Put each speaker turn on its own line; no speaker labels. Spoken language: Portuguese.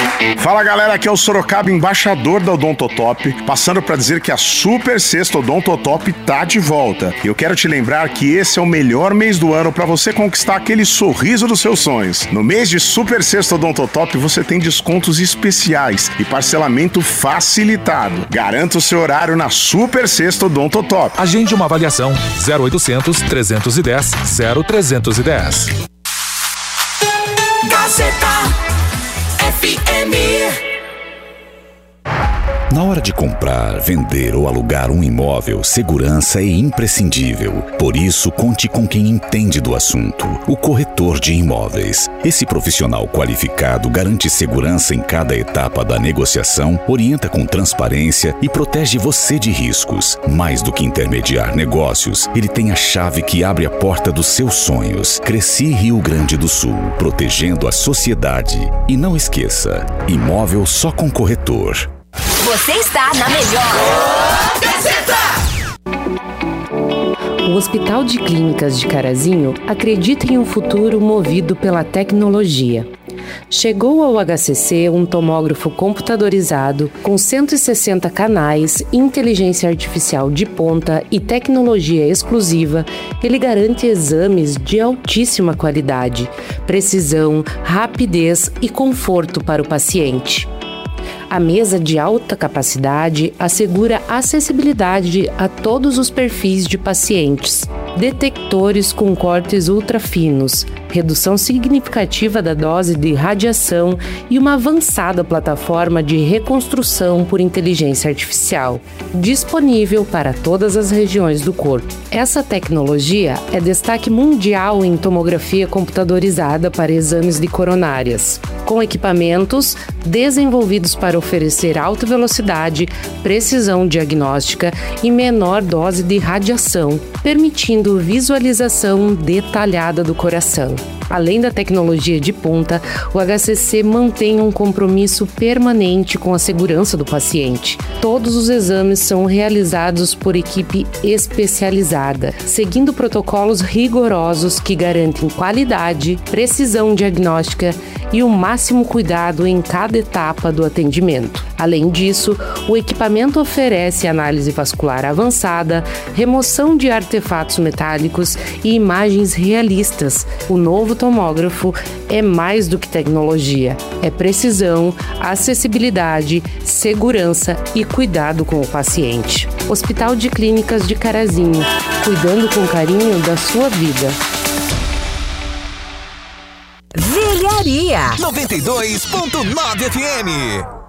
Fala galera, aqui é o Sorocaba, embaixador da Odontotop, passando para dizer que a Super Sexta Odontotop tá de volta. E eu quero te lembrar que esse é o melhor mês do ano para você conquistar aquele sorriso dos seus sonhos. No mês de Super Sexta Odontotop você tem descontos especiais e parcelamento facilitado. Garanta o seu horário na Super Sexta Odontotop.
Agende uma avaliação 0800 310 0310.
Gazeta FM.
Na hora de comprar, vender ou alugar um imóvel, segurança é imprescindível. Por isso, conte com quem entende do assunto, o corretor de imóveis. Esse profissional qualificado garante segurança em cada etapa da negociação, orienta com transparência e protege você de riscos. Mais do que intermediar negócios, ele tem a chave que abre a porta dos seus sonhos. Cresci Rio Grande do Sul, protegendo a sociedade. E não esqueça, imóvel só com corretor.
Você está na melhor Gazeta.
O Hospital de Clínicas de Carazinho acredita em um futuro movido pela tecnologia. Chegou ao HCC um tomógrafo computadorizado com 160 canais, inteligência artificial de ponta e tecnologia exclusiva. Ele garante exames de altíssima qualidade, precisão, rapidez e conforto para o paciente. A mesa de alta capacidade assegura acessibilidade a todos os perfis de pacientes. Detectores com cortes ultrafinos, redução significativa da dose de radiação e uma avançada plataforma de reconstrução por inteligência artificial, disponível para todas as regiões do corpo. Essa tecnologia é destaque mundial em tomografia computadorizada para exames de coronárias, com equipamentos desenvolvidos para oferecer alta velocidade, precisão diagnóstica e menor dose de radiação, permitindo visualização detalhada do coração. Além da tecnologia de ponta, o HCC mantém um compromisso permanente com a segurança do paciente. Todos os exames são realizados por equipe especializada, seguindo protocolos rigorosos que garantem qualidade, precisão diagnóstica e o máximo cuidado em cada etapa do atendimento. Além disso, o equipamento oferece análise vascular avançada, remoção de artefatos metálicos e imagens realistas. O novo tomógrafo é mais do que tecnologia, é precisão, acessibilidade, segurança e cuidado com o paciente. Hospital de Clínicas de Carazinho, cuidando com carinho da sua vida.
Velharia
92.9 FM.